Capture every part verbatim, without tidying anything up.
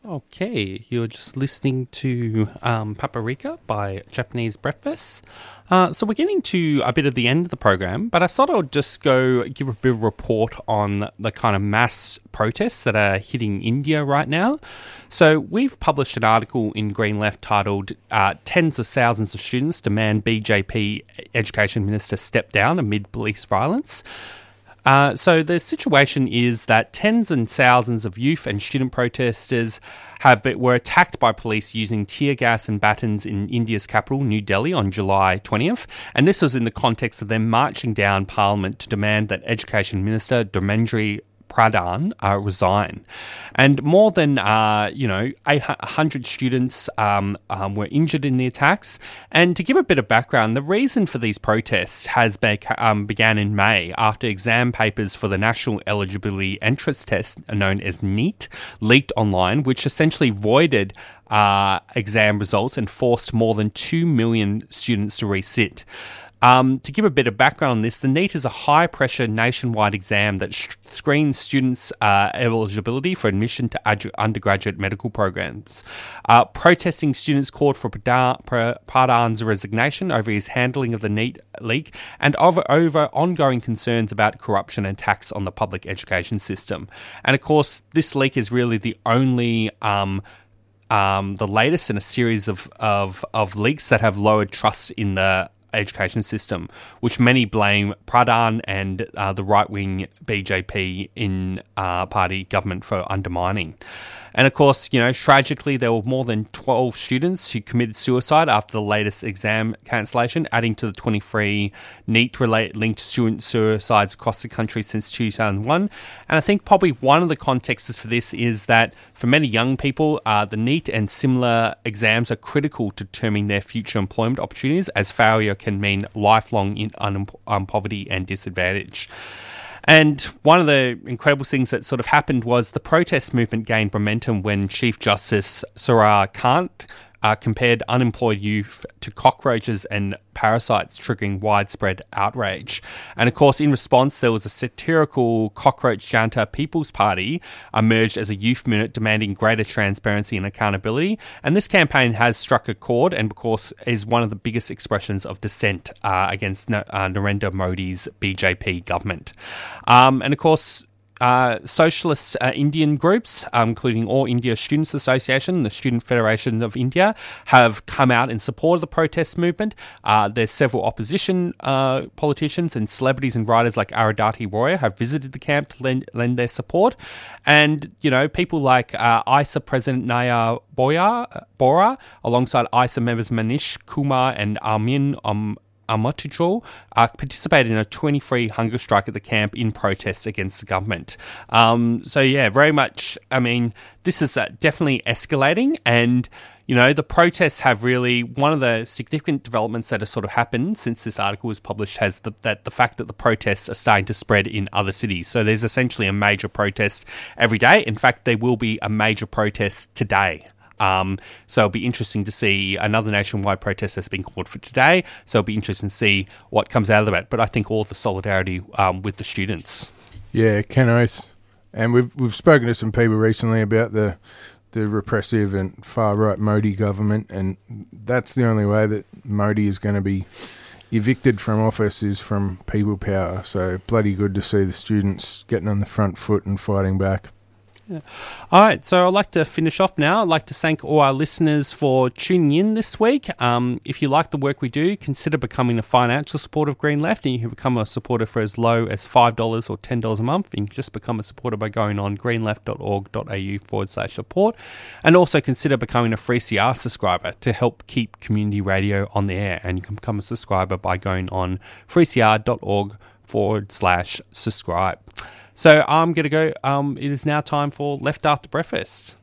Okay, you're just listening to um, Paprika by Japanese Breakfast. Uh, so we're getting to a bit of the end of the program, but I thought I would just go give a bit of a report on the kind of mass protests that are hitting India right now. So we've published an article in Green Left titled uh, Tens of Thousands of Students Demand B J P Education Minister Step Down Amid Police Violence. Uh, so the situation is that tens and thousands of youth and student protesters have been, were attacked by police using tear gas and batons in India's capital, New Delhi, on July twentieth. And this was in the context of them marching down Parliament to demand that Education Minister Dharmendra Pradhan uh, resign. And more than, uh, you know, eight hundred students um, um, were injured in the attacks. And to give a bit of background, the reason for these protests has be- um, began in May after exam papers for the National Eligibility Entrance Test, known as NEET, leaked online, which essentially voided uh, exam results and forced more than two million students to resit. Um, to give a bit of background on this, the NEET is a high-pressure nationwide exam that sh- screens students' uh, eligibility for admission to ad- undergraduate medical programs. Uh, protesting students called for Pradhan's resignation over his handling of the NEET leak and over, over ongoing concerns about corruption and tax on the public education system. And of course, this leak is really the only um, um, the latest in a series of, of, of leaks that have lowered trust in the education system, which many blame Pradhan and uh, the right-wing B J P in uh, party government for undermining. And of course, you know, tragically, there were more than twelve students who committed suicide after the latest exam cancellation, adding to the twenty-three NEET-related linked student suicides across the country since two thousand one. And I think probably one of the contexts for this is that for many young people, uh, the NEET and similar exams are critical to determining their future employment opportunities, as failure can mean lifelong in un- um, poverty and disadvantage. And one of the incredible things that sort of happened was the protest movement gained momentum when Chief Justice Surya Kant uh, compared unemployed youth to cockroaches and parasites, triggering widespread outrage. And of course, in response, there was a satirical cockroach janta People's Party emerged as a youth minute demanding greater transparency and accountability. And this campaign has struck a chord and, of course, is one of the biggest expressions of dissent uh, against uh, Narendra Modi's B J P government. Um, and of course, Uh, socialist uh, Indian groups, um, including All India Students Association, the Student Federation of India, have come out in support of the protest movement. Uh, there's several opposition uh, politicians and celebrities and writers like Arundhati Roy have visited the camp to lend, lend their support. And, you know, people like uh, I S A President Naya Boya, Bora, alongside I S A members Manish Kumar and Armin um, Amatichal uh, participated in a twenty-three hunger strike at the camp in protest against the government. Um, so yeah, very much, I mean, this is uh, definitely escalating, and, you know, the protests have really, one of the significant developments that has sort of happened since this article was published has the, that the fact that the protests are starting to spread in other cities. So there's essentially a major protest every day. In fact, there will be a major protest today. Um, so it'll be interesting to see another nationwide protest that's been called for today. So it'll be interesting to see what comes out of that. But I think all the solidarity um, with the students. Yeah, Ken Oates. And we've we've spoken to some people recently about the the repressive and far right Modi government, and that's the only way that Modi is going to be evicted from office is from people power. So bloody good to see the students getting on the front foot and fighting back. Yeah. All right, so I'd like to finish off now. I'd like to thank all our listeners for tuning in this week. Um, if you like the work we do, consider becoming a financial supporter of Green Left, and you can become a supporter for as low as five dollars or ten dollars a month. You can just become a supporter by going on greenleft.org.au forward slash support, and also consider becoming a three C R subscriber to help keep community radio on the air. And you can become a subscriber by going on three C R dot org forward slash subscribe. So I'm going to go. Um, it is now time for Left After Breakfast.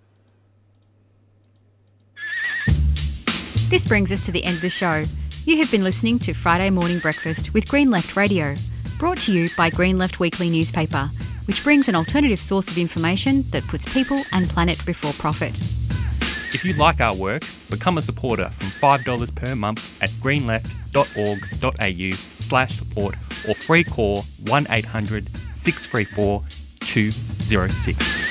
This brings us to the end of the show. You have been listening to Friday Morning Breakfast with Green Left Radio, brought to you by Green Left Weekly newspaper, which brings an alternative source of information that puts people and planet before profit. If you like our work, become a supporter from five dollars per month at greenleft.org.au slash support or free call one eight hundred six three four two zero six.